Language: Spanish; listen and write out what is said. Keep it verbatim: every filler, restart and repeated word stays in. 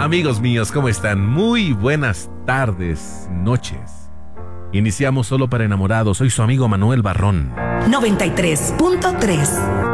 Amigos míos, ¿cómo están? Muy buenas tardes, noches. Iniciamos Solo para Enamorados. Soy su amigo Manuel Barrón. noventa y tres punto tres